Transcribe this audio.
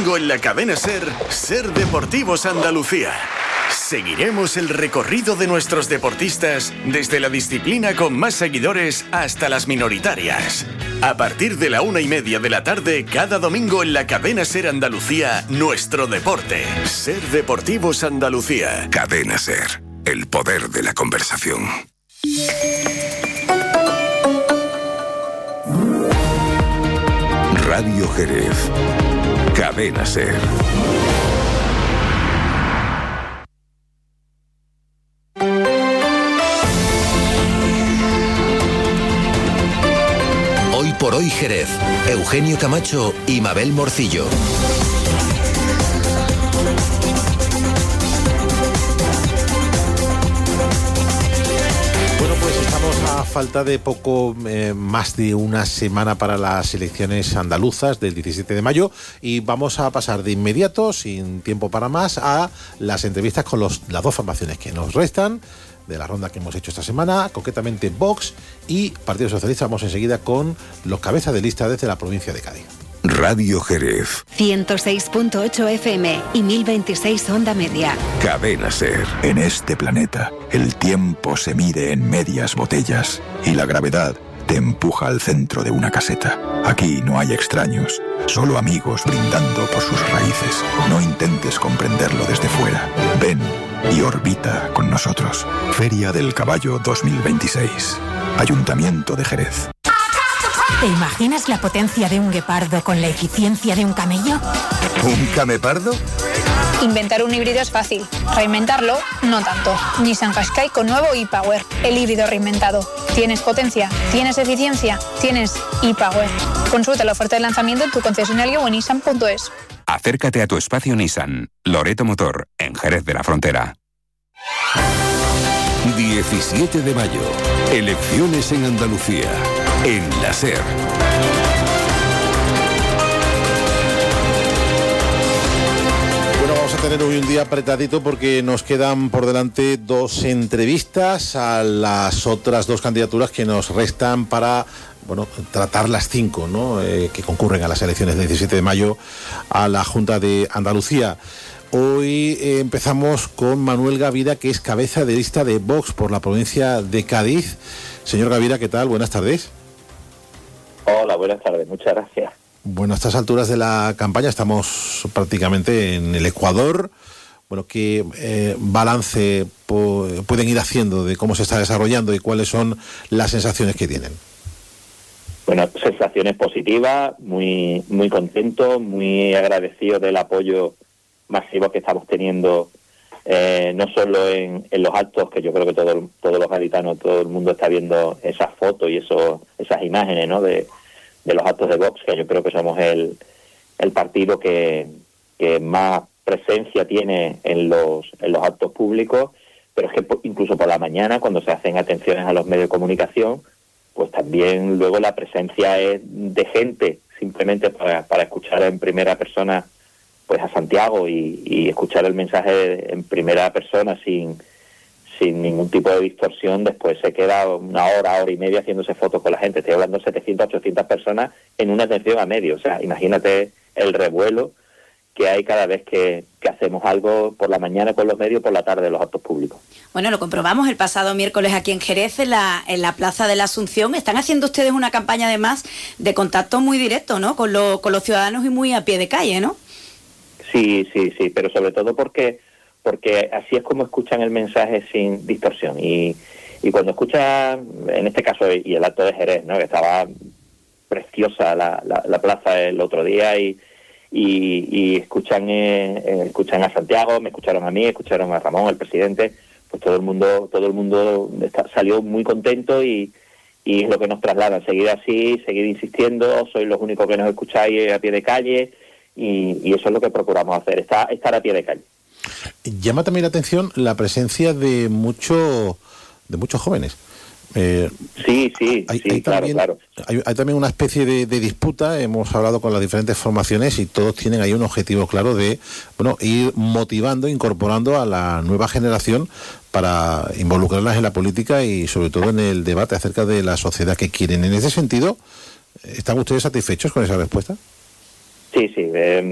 domingo en la cadena SER, Ser Deportivos Andalucía. Seguiremos el recorrido de nuestros deportistas desde la disciplina con más seguidores hasta las minoritarias. A partir de la 1:30 de la tarde, cada domingo en la cadena SER Andalucía, nuestro deporte. Ser Deportivos Andalucía. Cadena SER, el poder de la conversación. Radio Jerez. Cadena SER. Hoy por hoy Jerez. Eugenio Camacho y Mabel Morcillo. Bueno, pues estamos a falta de poco más de una semana para las elecciones andaluzas del 17 de mayo y vamos a pasar de inmediato, sin tiempo para más, a las entrevistas con las dos formaciones que nos restan de la ronda que hemos hecho esta semana, concretamente Vox y Partido Socialista. Vamos enseguida con los cabezas de lista desde la provincia de Cádiz. Radio Jerez. 106.8 FM y 1026 onda media. Cadena SER. En este planeta, el tiempo se mide en medias botellas y la gravedad te empuja al centro de una caseta. Aquí no hay extraños, solo amigos brindando por sus raíces. No intentes comprenderlo desde fuera. Ven y orbita con nosotros. Feria del Caballo 2026. Ayuntamiento de Jerez. ¿Te imaginas la potencia de un guepardo con la eficiencia de un camello? ¿Un camepardo? Inventar un híbrido es fácil, reinventarlo no tanto. Nissan Qashqai con nuevo e-Power, el híbrido reinventado. ¿Tienes potencia? ¿Tienes eficiencia? ¿Tienes e-Power? Consulta la oferta de lanzamiento en tu concesionario o en nissan.es. Acércate a tu espacio Nissan, Loreto Motor, en Jerez de la Frontera. 17 de mayo. Elecciones en Andalucía. En la SER. Bueno, vamos a tener hoy un día apretadito porque nos quedan por delante dos entrevistas a las otras dos candidaturas que nos restan para, bueno, tratar las 5, ¿no? Que concurren a las elecciones del 17 de mayo a la Junta de Andalucía. Hoy empezamos con Manuel Gavira, que es cabeza de lista de Vox por la provincia de Cádiz. Señor Gavira, ¿qué tal? Buenas tardes. Hola, buenas tardes, muchas gracias. Bueno, a estas alturas de la campaña estamos prácticamente en el Ecuador. Bueno, ¿qué balance pueden ir haciendo de cómo se está desarrollando y cuáles son las sensaciones que tienen? Bueno, sensaciones positivas, muy contento, muy agradecido del apoyo masivo que estamos teniendo, no solo en los actos, que yo creo que todos los gaditanos, todo el mundo está viendo esas fotos y esas imágenes, ¿no? de los actos de Vox, que yo creo que somos el partido que más presencia tiene en los actos públicos, pero es que incluso por la mañana, cuando se hacen atenciones a los medios de comunicación, pues también luego la presencia es de gente, simplemente para escuchar en primera persona pues a Santiago y escuchar el mensaje en primera persona sin ningún tipo de distorsión. Después se queda una hora y media haciéndose fotos con la gente. Estoy hablando de 700, 800 personas en una atención a medio. O sea, imagínate el revuelo que hay cada vez que hacemos algo por la mañana con los medios, por la tarde en los actos públicos. Bueno, lo comprobamos el pasado miércoles aquí en Jerez, en la Plaza de la Asunción. Están haciendo ustedes una campaña además de contacto muy directo, ¿no? Con los ciudadanos y muy a pie de calle, ¿no? Sí, pero sobre todo porque así es como escuchan el mensaje sin distorsión. Y cuando escuchan, en este caso, y el acto de Jerez, ¿no? Que estaba preciosa la plaza el otro día y escuchan a Santiago, me escucharon a mí, escucharon a Ramón, el presidente, pues todo el mundo salió muy contento y es lo que nos trasladan, seguir así, seguir insistiendo, sois los únicos que nos escucháis a pie de calle y eso es lo que procuramos hacer, estar a pie de calle. Llama también la atención la presencia de muchos jóvenes. Claro. Hay también una especie de disputa. Hemos hablado con las diferentes formaciones y todos tienen ahí un objetivo claro de ir motivando, incorporando a la nueva generación para involucrarlas en la política y sobre todo en el debate acerca de la sociedad que quieren. En ese sentido, ¿están ustedes satisfechos con esa respuesta? Sí,